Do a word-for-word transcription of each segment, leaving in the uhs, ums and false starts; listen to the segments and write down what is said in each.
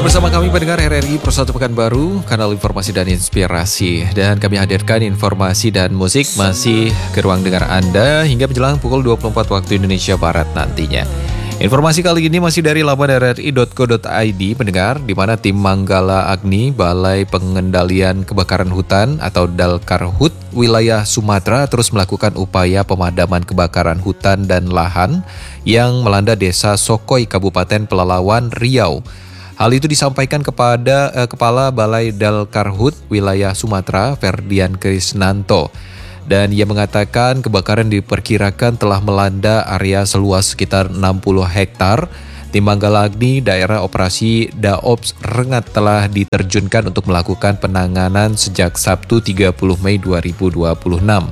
Masih bersama kami pendengar R R I Persatu Pekanbaru, kanal informasi dan inspirasi. Dan kami hadirkan informasi dan musik masih ke ruang dengar Anda hingga menjelang pukul dua puluh empat waktu Indonesia Barat nantinya. Informasi kali ini masih dari laman r r i dot co dot i d pendengar, di mana tim Manggala Agni Balai Pengendalian Kebakaran Hutan atau Dalkarhut wilayah Sumatera terus melakukan upaya pemadaman kebakaran hutan dan lahan yang melanda desa Sokoi, Kabupaten Pelalawan, Riau. Hal itu disampaikan kepada eh, Kepala Balai Dalkarhut wilayah Sumatera, Ferdian Krisnanto. Dan ia mengatakan kebakaran diperkirakan telah melanda area seluas sekitar enam puluh hektar. Tim Manggala Agni Daerah Operasi Daops Rengat telah diterjunkan untuk melakukan penanganan sejak Sabtu tiga puluh Mei dua ribu dua puluh enam.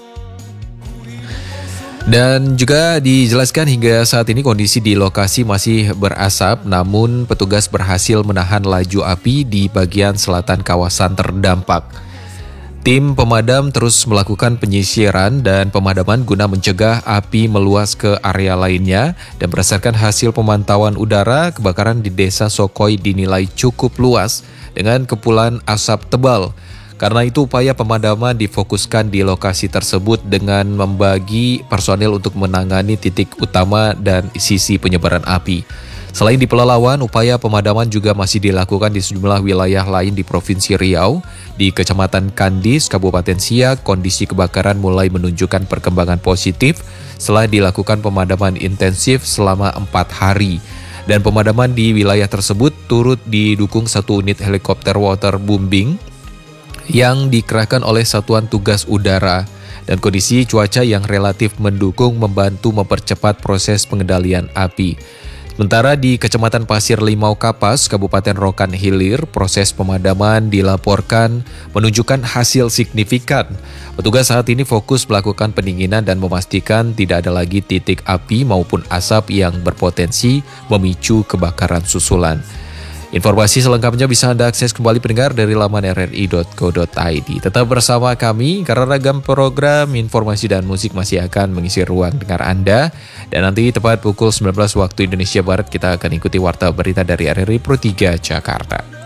Dan juga dijelaskan hingga saat ini kondisi di lokasi masih berasap, namun petugas berhasil menahan laju api di bagian selatan kawasan terdampak. Tim pemadam terus melakukan penyisiran dan pemadaman guna mencegah api meluas ke area lainnya, dan berdasarkan hasil pemantauan udara, kebakaran di desa Sokoi dinilai cukup luas dengan kepulan asap tebal. Karena itu upaya pemadaman difokuskan di lokasi tersebut dengan membagi personil untuk menangani titik utama dan sisi penyebaran api. Selain di Pelalawan, upaya pemadaman juga masih dilakukan di sejumlah wilayah lain di Provinsi Riau. Di Kecamatan Kandis, Kabupaten Siak, kondisi kebakaran mulai menunjukkan perkembangan positif setelah dilakukan pemadaman intensif selama empat hari. Dan pemadaman di wilayah tersebut turut didukung satu unit helikopter waterbombing yang dikerahkan oleh Satuan Tugas Udara, dan kondisi cuaca yang relatif mendukung membantu mempercepat proses pengendalian api. Sementara di Kecamatan Pasir Limau Kapas, Kabupaten Rokan Hilir, proses pemadaman dilaporkan menunjukkan hasil signifikan. Petugas saat ini fokus melakukan pendinginan dan memastikan tidak ada lagi titik api maupun asap yang berpotensi memicu kebakaran susulan. Informasi selengkapnya bisa Anda akses kembali pendengar dari laman r r i dot co dot i d. Tetap bersama kami karena ragam program, informasi dan musik masih akan mengisi ruang dengar Anda. Dan nanti tepat pukul sembilan belas waktu Indonesia Barat kita akan ikuti warta berita dari R R I Pro tiga Jakarta.